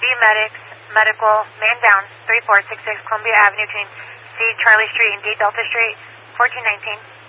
Medics, Medical, man down, 3466 Columbia Avenue, between C. Charlie Street and D. Delta Street, 1419.